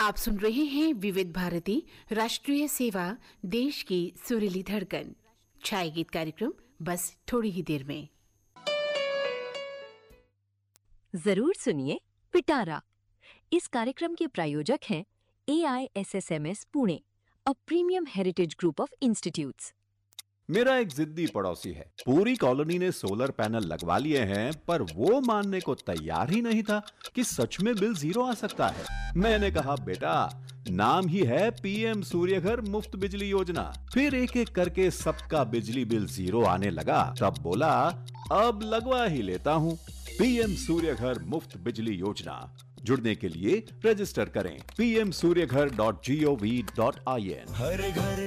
आप सुन रहे हैं विविध भारती राष्ट्रीय सेवा, देश की सुरीली धड़कन। छाया गीत कार्यक्रम बस थोड़ी ही देर में। जरूर सुनिए पिटारा। इस कार्यक्रम के प्रायोजक हैं AISSMS Pune, a premium heritage group of institutes. मेरा एक जिद्दी पड़ोसी है। पूरी कॉलोनी ने सोलर पैनल लगवा लिए हैं, पर वो मानने को तैयार ही नहीं था कि सच में बिल जीरो आ सकता है। मैंने कहा, बेटा, नाम ही है PM सूर्यघर मुफ्त बिजली योजना। फिर एक एक करके सबका बिजली बिल जीरो आने लगा। तब बोला, अब लगवा ही लेता हूँ। PM सूर्यघर मुफ्त बिजली योजना। जुड़ने के लिए रजिस्टर करें pmsuryaghar.gov.in। हर घर